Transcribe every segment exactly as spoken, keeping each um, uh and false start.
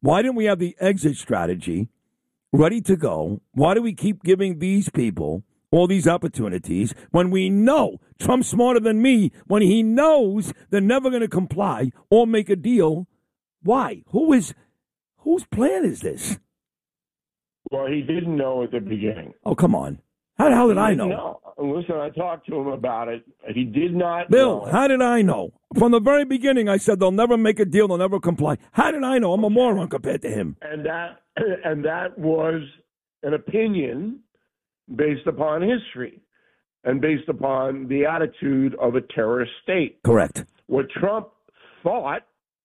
Why didn't we have the exit strategy ready to go? Why do we keep giving these people all these opportunities when we know Trump's smarter than me, when he knows they're never going to comply or make a deal? Why? Who is, whose plan is this? Well, he didn't know at the beginning. Oh, come on. How the hell did He I didn't know? know. Listen, I talked to him about it. He did not Bill, know. how did I know? From the very beginning, I said they'll never make a deal, they'll never comply. How did I know? I'm a moron compared to him. And that, and that was an opinion based upon history and based upon the attitude of a terrorist state. Correct. What Trump thought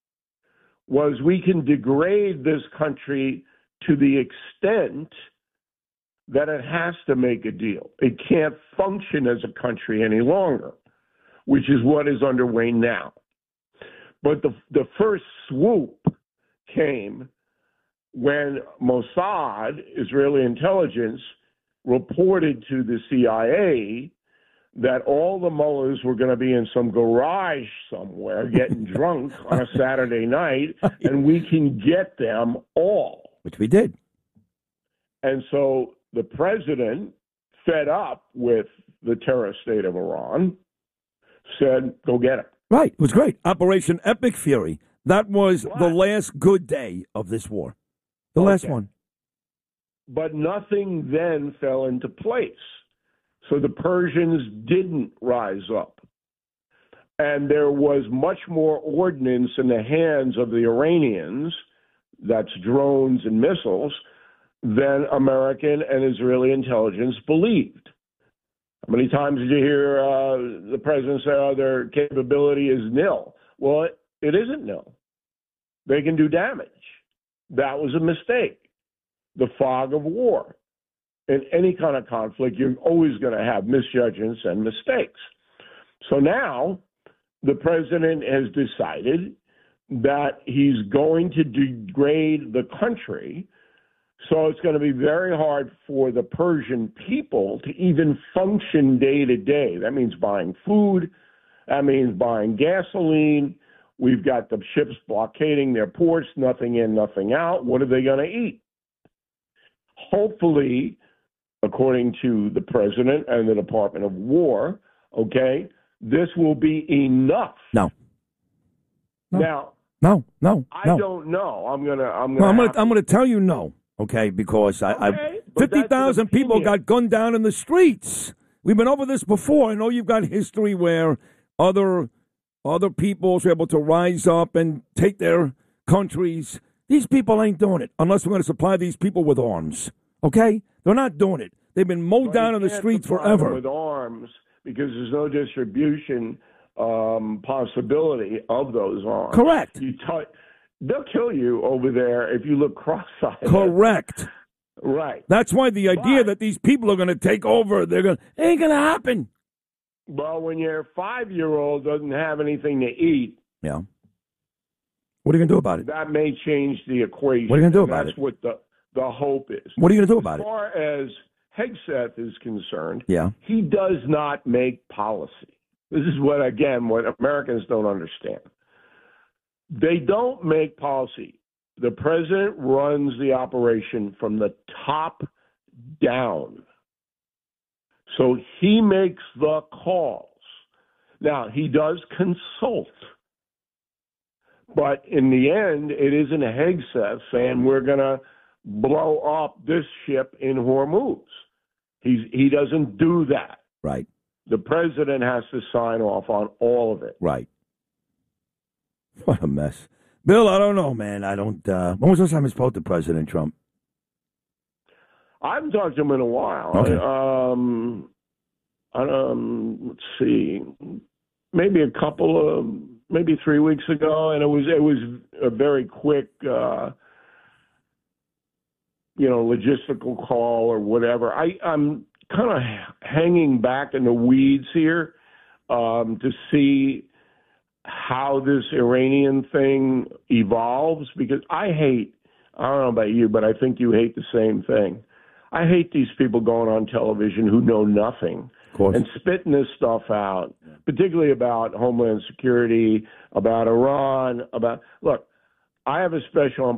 was we can degrade this country to the extent that it has to make a deal. It can't function as a country any longer, which is what is underway now. But the the first swoop came when Mossad, Israeli intelligence, reported to the C I A that all the mullahs were going to be in some garage somewhere getting drunk on a Saturday night, and we can get them all. Which we did. And so the president, fed up with the terrorist state of Iran, said, go get it. Right. It was great. Operation Epic Fury. That was What? the last good day of this war. The last Okay. one. But nothing then fell into place. So the Persians didn't rise up. And there was much more ordnance in the hands of the Iranians, that's drones and missiles, than American and Israeli intelligence believed. How many times did you hear uh, the president say, oh, their capability is nil? Well, it, it isn't nil. They can do damage. That was a mistake. The fog of war. In any kind of conflict, you're always going to have misjudgments and mistakes. So now the president has decided that he's going to degrade the country. So it's going to be very hard for the Persian people to even function day to day. That means buying food. That means buying gasoline. We've got the ships blockading their ports, nothing in, nothing out. What are they going to eat? Hopefully, according to the president and the Department of War, okay, this will be enough. No. No. Now, No, no, I no. don't know. I'm gonna. I'm No, gonna. I'm have gonna, to- I'm gonna tell you no, okay? Because I, Okay, I but fifty that's thousand an people opinion. got gunned down in the streets. We've been over this before. I know you've got history where other other peoples are able to rise up and take their countries. These people ain't doing it unless we're going to supply these people with arms. Okay, they're not doing it. They've been mowed But down you in the can't streets supply them forever. with arms because there's no distribution um, possibility of those arms. Correct. You t- they'll kill you over there if you look cross-eyed. Correct. Right. That's why the idea But- that these people are going to take over, they're going, ain't going to happen. Well, when your five-year-old doesn't have anything to eat, Yeah. What are you going to do about it? that may change the equation. What are you gonna do and about that's it? what the, the hope is. What are you going to do about As it? far as Hegseth is concerned, Yeah. he does not make policy. This is what, again, what Americans don't understand. They don't make policy. The president runs the operation from the top down. So he makes the calls. Now, he does consult. But in the end, it isn't Hegseth saying we're going to blow up this ship in Hormuz. He's, he doesn't do that. Right. The president has to sign off on all of it. Right. What a mess. Bill, I don't know, man. I don't. Uh, when was the last time I spoke to President Trump? I haven't talked to him in a while. Okay. Um, um, let's see, maybe a couple of, maybe three weeks ago, and it was it was a very quick, uh, you know, logistical call or whatever. I, I'm kind of hanging back in the weeds here um, to see how this Iranian thing evolves, because I hate, I don't know about you, but I think you hate the same thing. I hate these people going on television who know nothing Of course. and spitting this stuff out, particularly about Homeland Security, about Iran, about, look, I have a special